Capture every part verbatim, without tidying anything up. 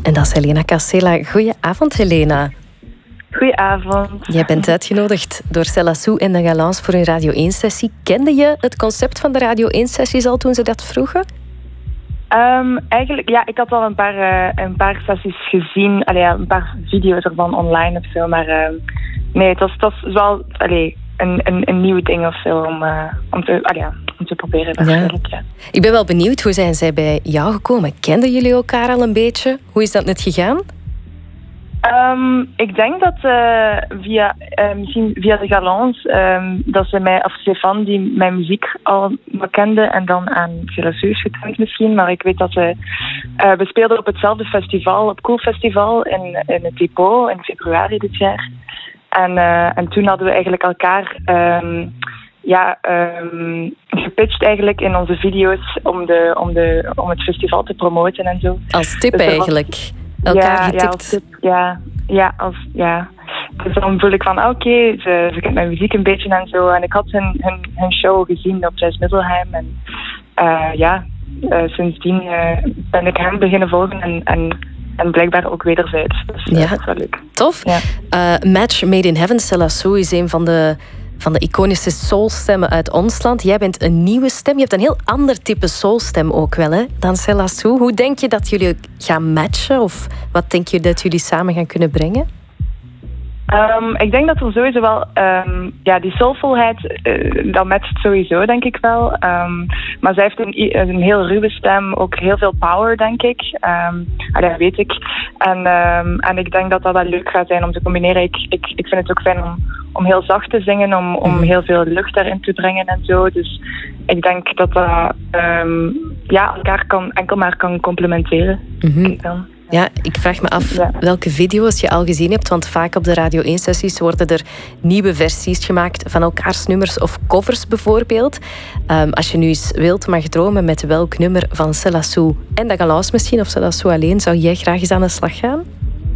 En dat is Helena Castela. Goedenavond, Helena. Goedenavond. Jij bent uitgenodigd door Céla en de Galance voor een Radio één-sessie. Kende je het concept van de Radio één-sessies al toen ze dat vroegen? Um, eigenlijk, ja, ik had al een paar, uh, een paar sessies gezien. Allee, een paar video's ervan online of zo. Maar uh, nee, het was, het was wel allee, een, een, een nieuw ding of zo om, uh, om, te, allee, ja, om te proberen. Ja. Ja. Ik ben wel benieuwd, hoe zijn zij bij jou gekomen? Kenden jullie elkaar al een beetje? Hoe is dat net gegaan? Um, ik denk dat uh, via, uh, misschien via de Galance, um, dat ze mij, of Stefan, die mijn muziek al kende en dan aan Céla gekend misschien, maar ik weet dat ze, uh, we speelden op hetzelfde festival, op Cool Festival in, in het Depot in februari dit jaar. En, uh, en toen hadden we eigenlijk elkaar um, ja, um, gepitcht eigenlijk in onze video's om, de, om, de, om het festival te promoten en zo. Als tip dus eigenlijk? Was... Elkaar ja, getipt. Ja, als tip, ja, ja, als, ja. Dus dan voel ik van, oké, okay, ze, ze kent mijn muziek een beetje en zo. En ik had hun, hun, hun show gezien op Jazz Middelheim. En uh, ja, uh, sindsdien uh, ben ik hem beginnen volgen en, en, en blijkbaar ook wederzijds. Dus uh, ja, dat is wel leuk. Tof. Ja. Uh, Match Made in Heaven, Céla is een van de... van de iconische soulstemmen uit ons land. Jij bent een nieuwe stem. Je hebt een heel ander type soulstem ook wel, hè, dan Céla. Hoe denk je dat jullie gaan matchen? Of wat denk je dat jullie samen gaan kunnen brengen? Um, ik denk dat er sowieso wel... Um, ja, die soulfulheid, uh, dat matcht sowieso, denk ik wel. Um, maar zij heeft een, een heel ruwe stem. Ook heel veel power, denk ik. Um, ah, dat weet ik. En, um, en ik denk dat dat wel leuk gaat zijn om te combineren. Ik, ik, ik vind het ook fijn om, om heel zacht te zingen. Om, om heel veel lucht daarin te brengen en zo. Dus ik denk dat dat um, ja, elkaar kan, enkel maar kan complementeren. Mm-hmm. Dan. Ja, ik vraag me af ja. welke video's je al gezien hebt, want vaak op de Radio één-sessies worden er nieuwe versies gemaakt van elkaars nummers of covers bijvoorbeeld. Um, als je nu eens wilt mag dromen met welk nummer van Céla en de Galance misschien, of Céla alleen, zou jij graag eens aan de slag gaan?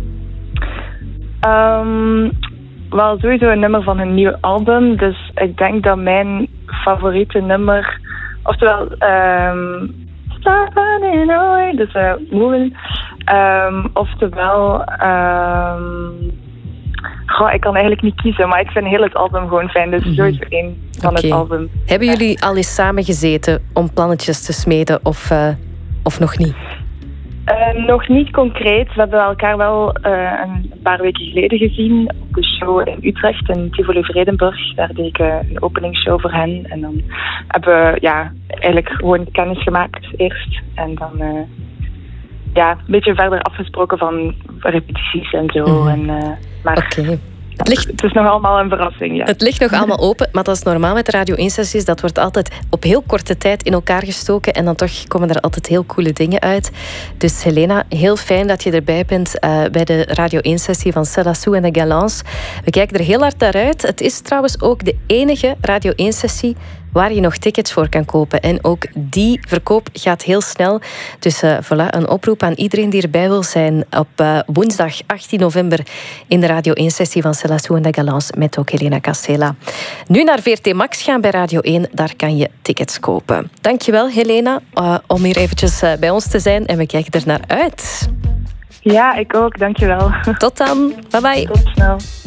Um, wel, sowieso een nummer van hun nieuwe album. Dus ik denk dat mijn favoriete nummer, oftewel... Um, dus uh, Moving. Um, oftewel, um, goh, ik kan eigenlijk niet kiezen, maar ik vind heel het album gewoon fijn. Dus sowieso één van okay. het album. Hebben jullie al eens samen gezeten om plannetjes te smeden of, uh, of nog niet? Uh, nog niet concreet. We hebben elkaar wel uh, een paar weken geleden gezien op de show in Utrecht, in Tivoli Vredenburg. Daar deed ik uh, een openingsshow voor hen. En dan hebben we ja, eigenlijk gewoon kennis gemaakt eerst. En dan uh, ja, een beetje verder afgesproken van repetities en zo. Mm. En, uh, maar okay. Het, ligt... het is nog allemaal een verrassing, ja. Het ligt nog allemaal open, maar dat is normaal met de Radio één-sessies. Dat wordt altijd op heel korte tijd in elkaar gestoken en dan toch komen er altijd heel coole dingen uit. Dus Helena, heel fijn dat je erbij bent uh, bij de Radio één-sessie van Céla en de Galance. We kijken er heel hard naar uit. Het is trouwens ook de enige Radio één-sessie waar je nog tickets voor kan kopen. En ook die verkoop gaat heel snel. Dus uh, voilà, een oproep aan iedereen die erbij wil zijn op uh, woensdag achttien november in de Radio één-sessie van Céla en de Galance met ook Helena Castela. Nu naar V R T Max gaan bij Radio één. Daar kan je tickets kopen. Dankjewel, Helena, uh, om hier eventjes uh, bij ons te zijn. En we kijken er naar uit. Ja, ik ook. Dankjewel. Tot dan. Bye bye. Tot snel.